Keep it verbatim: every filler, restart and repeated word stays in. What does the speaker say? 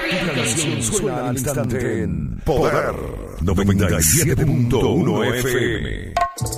Tu canción suena al instante en Poder noventa y siete punto uno F M.